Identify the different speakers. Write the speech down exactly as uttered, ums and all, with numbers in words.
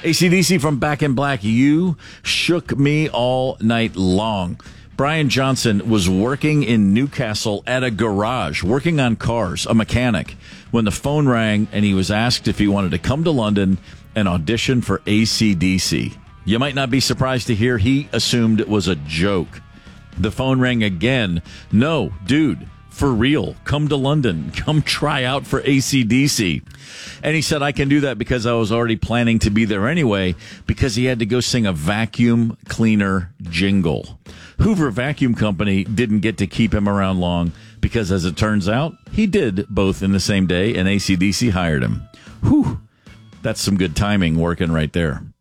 Speaker 1: A C D C from Back in Black. You shook me all night long. Brian Johnson was working in Newcastle at a garage, working on cars, a mechanic, when the phone rang and he was asked if he wanted to come to London and audition for A C D C. You might not be surprised to hear he assumed it was a joke. The phone rang again. No, dude, for real, come to London. Come try out for A C D C. And he said, I can do that because I was already planning to be there anyway, because he had to go sing a vacuum cleaner jingle. Hoover Vacuum Company didn't get to keep him around long because, as it turns out, he did both in the same day, and A C D C hired him. Whew, that's some good timing working right there.